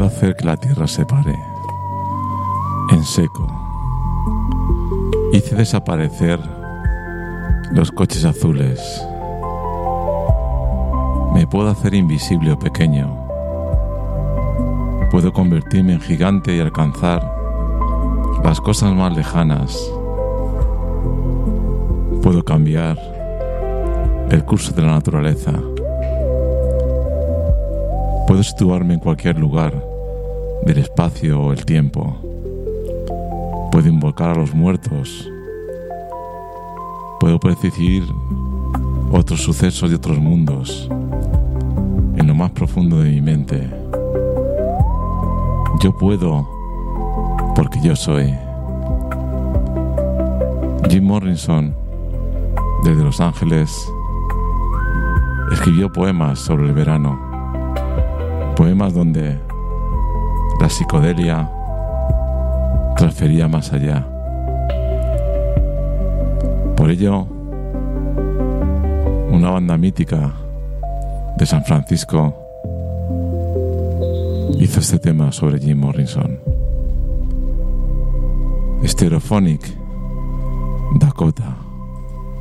hacer que la tierra se pare en seco. Hice desaparecer los coches azules. Me puedo hacer invisible o pequeño. Puedo convertirme en gigante y alcanzar las cosas más lejanas. Puedo cambiar el curso de la naturaleza. Puedo situarme en cualquier lugar del espacio o el tiempo. Puedo invocar a los muertos. Puedo predecir otros sucesos de otros mundos en lo más profundo de mi mente. Yo puedo porque yo soy. Jim Morrison, desde Los Ángeles, escribió poemas sobre el verano. Poemas donde la psicodelia transfería más allá. Por ello, una banda mítica de San Francisco hizo este tema sobre Jim Morrison. Stereophonic Dakota.